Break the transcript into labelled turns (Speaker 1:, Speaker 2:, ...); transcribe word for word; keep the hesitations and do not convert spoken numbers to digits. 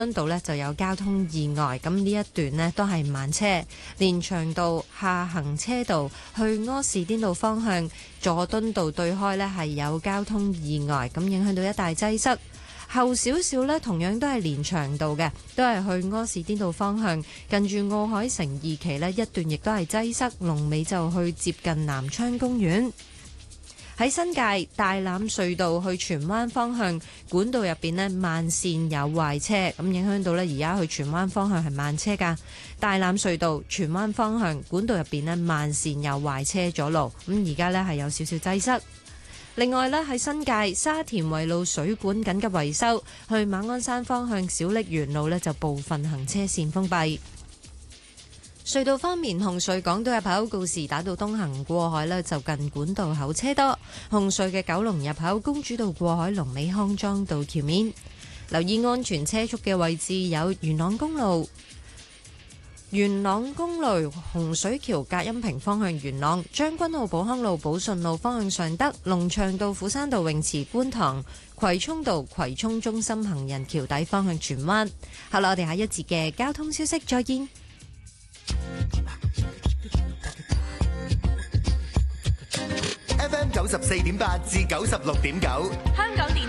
Speaker 1: 敦道呢就有交通意外，咁呢一段呢都係慢車。連翔道下行車道去柯士甸道方向，佐敦道對開呢係有交通意外，咁影響到一大擠塞。後少少呢，同樣都係連翔道嘅，都係去柯士甸道方向，近住奧海城二期呢一段亦都係擠塞，龍尾就去接近南昌公園。喺新界大欖隧道去荃灣方向管道入邊呢，慢線有壞車，咁影響到呢而家去荃灣方向係慢車噶。大欖隧道荃灣方向管道入邊呢，慢線有壞車阻路，咁而家呢係有少少擠塞。另外呢，喺新界沙田圍路水管緊急維修，去馬鞍山方向小瀝源路呢就部分行車線封閉。隧道方面，紅隧港島入口告士打道東行過海呢就近管道口車多；紅隧嘅九龍入口公主道過海龍尾康莊道橋面。留意安全車速嘅位置有元朗公路、元朗公路洪水橋隔音屏方向元朗、將軍澳寶康路寶順路方向尚德、龍翔道虎山道泳池觀塘、葵涌道葵涌中心行人橋底方向荃灣。好啦，我哋下一節嘅交通消息再見。
Speaker 2: F M 九十四點八至九十六點九，
Speaker 3: 香港電